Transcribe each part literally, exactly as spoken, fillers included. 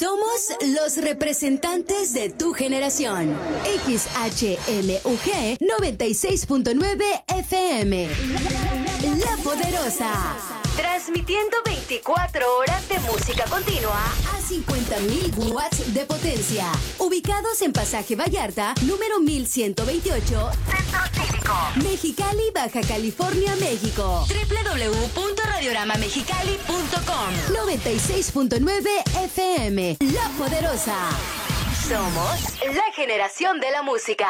Somos los representantes de tu generación. X H L U G noventa y seis punto nueve F M. La Poderosa. Transmitiendo veinticuatro horas de música continua a cincuenta mil watts de potencia. Ubicados en Pasaje Vallarta, número mil ciento veintiocho, Centro Cívico, Mexicali, Baja California, México. doble u doble u doble u punto radiorama mexicali punto com. noventa y seis punto nueve F M. La Poderosa. Somos la generación de la música.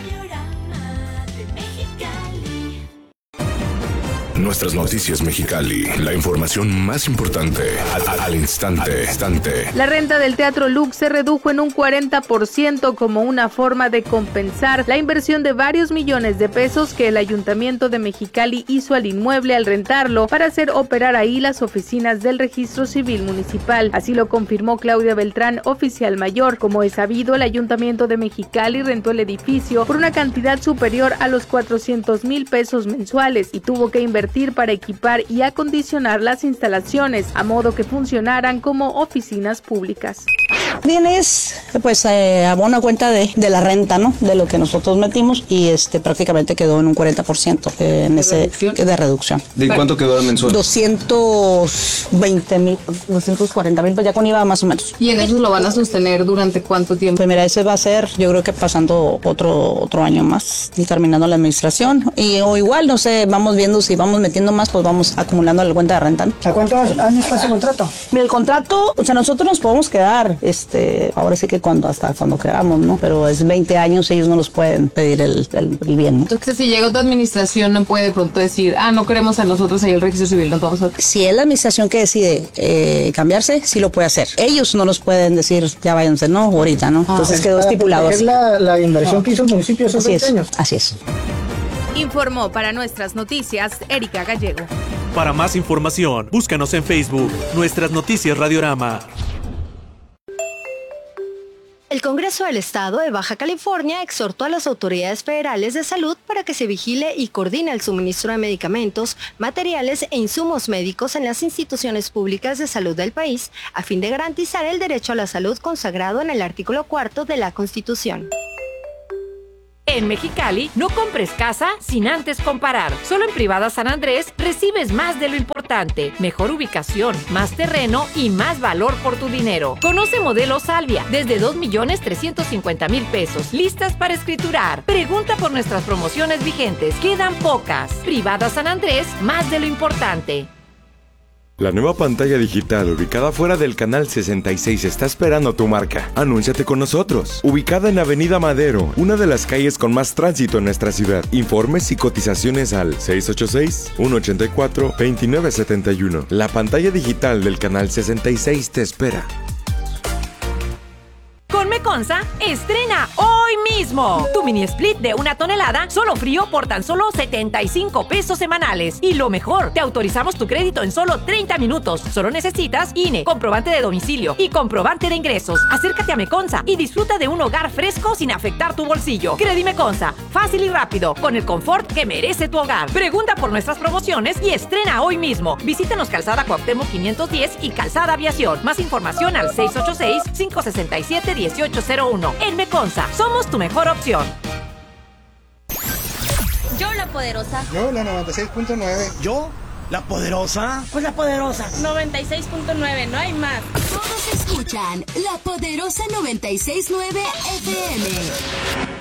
Nuestras noticias Mexicali, la información más importante al, al instante, al instante. La renta del Teatro Lux se redujo en un cuarenta por ciento como una forma de compensar la inversión de varios millones de pesos que el Ayuntamiento de Mexicali hizo al inmueble al rentarlo para hacer operar ahí las oficinas del Registro Civil Municipal. Así lo confirmó Claudia Beltrán, oficial mayor. Como es sabido, el Ayuntamiento de Mexicali rentó el edificio por una cantidad superior a los cuatrocientos mil pesos mensuales y tuvo que invertir para equipar y acondicionar las instalaciones a modo que funcionaran como oficinas públicas. Tienes, pues, eh, abona cuenta de, de la renta, ¿no? De lo que nosotros metimos y este prácticamente quedó en un cuarenta por ciento eh, en ¿De ese reducción? de reducción. ¿De cuánto quedó el mensual? doscientos veinte mil, doscientos cuarenta mil, pues ya con I V A más o menos. ¿Y en eso lo van a sostener durante cuánto tiempo? Pues mira, ese va a ser, yo creo que pasando otro otro año más y terminando la administración. Y o igual, no sé, vamos viendo si vamos metiendo más, pues vamos acumulando la cuenta de renta, ¿no? ¿A cuántos años pasa el contrato? Mira, el contrato, o sea, nosotros nos podemos quedar, este, ahora sí que cuando, hasta cuando queramos, ¿no? Pero es veinte años, ellos no nos pueden pedir el, el, el bien, ¿no? Entonces, si llega otra administración, no puede de pronto decir, ah, no queremos a nosotros ahí el registro civil, no vamos a... Si es la administración que decide eh, cambiarse, sí lo puede hacer. Ellos no nos pueden decir, ya váyanse, no, ahorita, ¿no? Entonces ah, quedó estipulado. Es la, la inversión no. que hizo el municipio esos así veinte es, años. Así es. Informó para Nuestras Noticias Erika Gallego. Para más información, búscanos en Facebook, Nuestras Noticias Radiorama. El Congreso del Estado de Baja California exhortó a las autoridades federales de salud para que se vigile y coordine el suministro de medicamentos, materiales e insumos médicos en las instituciones públicas de salud del país, a fin de garantizar el derecho a la salud consagrado en el artículo cuarto de la Constitución. En Mexicali, no compres casa sin antes comparar. Solo en Privada San Andrés recibes más de lo importante. Mejor ubicación, más terreno y más valor por tu dinero. Conoce Modelo Salvia desde dos millones trescientos cincuenta mil pesos. Listas para escriturar. Pregunta por nuestras promociones vigentes. Quedan pocas. Privada San Andrés, más de lo importante. La nueva pantalla digital ubicada fuera del canal sesenta y seis está esperando tu marca. Anúnciate con nosotros. Ubicada en Avenida Madero, una de las calles con más tránsito en nuestra ciudad. Informes y cotizaciones al seis ocho seis, uno ocho cuatro, dos nueve siete uno. La pantalla digital del canal sesenta y seis te espera. Con Meconza, estrena hoy mismo tu mini split de una tonelada, solo frío por tan solo setenta y cinco pesos semanales. Y lo mejor, te autorizamos tu crédito en solo treinta minutos. Solo necesitas I N E, comprobante de domicilio y comprobante de ingresos. Acércate a Meconza y disfruta de un hogar fresco sin afectar tu bolsillo. Credi Meconza, fácil y rápido, con el confort que merece tu hogar. Pregunta por nuestras promociones y estrena hoy mismo. Visítanos Calzada Cuauhtémoc quinientos diez y Calzada Aviación. Más información al seis ocho seis, cinco seis siete, uno ocho cero uno. En Meconza, somos tu mejor opción. Yo, la poderosa. Yo, la noventa y seis punto nueve. Yo, la poderosa. Pues la poderosa. noventa y seis punto nueve, no hay más. Todos escuchan La Poderosa noventa y seis punto nueve F M.